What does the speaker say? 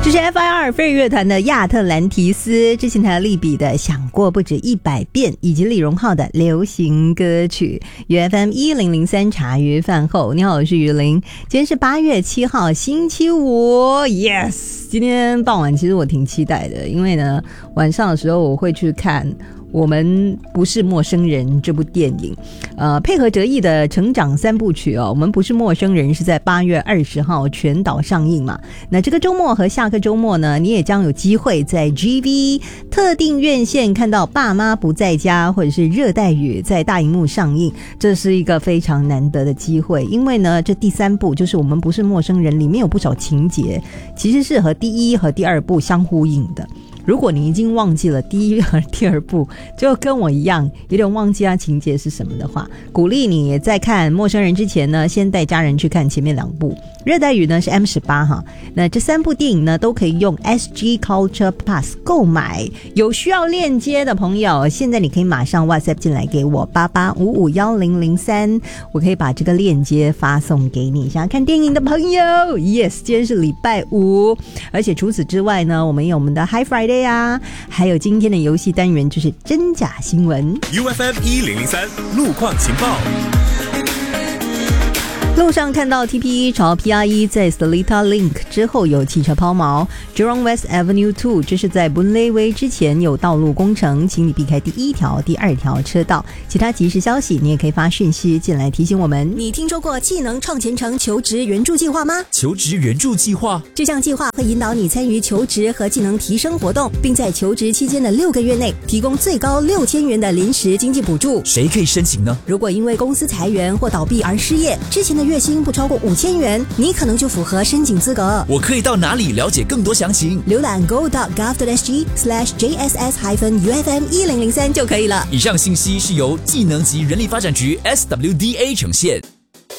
这是 FIR 飞儿乐团的亚特兰提斯，之前他利比的想过不止100遍，以及李荣浩的流行歌曲。UFM1003 茶余饭后，你好，我是雨林。今天是8月7号星期五 ，yes， 今天傍晚其实我挺期待的，因为呢晚上的时候我会去看我们不是陌生人这部电影，配合哲毅的成长3部曲哦，我们不是陌生人是在8月20号全岛上映嘛。那这个周末和下个周末呢，你也将有机会在 GV 特定院线看到爸妈不在家或者是热带雨在大荧幕上映，这是一个非常难得的机会，因为呢这第3部就是我们不是陌生人里面有不少情节其实是和第1和第2部相呼应的。如果你已经忘记了第1和第2部，就跟我一样有点忘记它情节是什么的话，鼓励你在看陌生人之前呢，先带家人去看前面2部。热带雨呢是 M18 哈，那这3部电影呢都可以用 SG Culture Plus 购买。有需要链接的朋友，现在你可以马上 WhatsApp 进来给我88551003，我可以把这个链接发送给你。想要看电影的朋友 ，yes， 今天是礼拜5，而且除此之外呢，我们有我们的 High Friday 啊，还有今天的游戏单元就是真假新闻。 UFM1003 路况情报。 路上看到 TP1 朝 PR1 在 Seletar Link 之后有汽车抛锚， Jurong West Avenue 2 这是在 Boon Lay Way 之前有道路工程，请你避开第1条、第2条车道。其他即时消息你也可以发讯息进来提醒我们。 你听说过技能创前程求职援助计划吗？ 求职援助计划， 这项计划会引导你参与求职和技能提升活动，并在求职期间的6个月内提供最高6000元的临时经济补助。 谁可以申请呢？ 如果因为公司裁员或倒闭而失业，之前的月薪不超过5000元，你可能就符合申请资格。 我可以到哪里了解更多详情？ 浏览 go.gov.sg/JSS-UFM1003 就可以了。 以上信息是由技能及人力发展局 SWDA 呈现。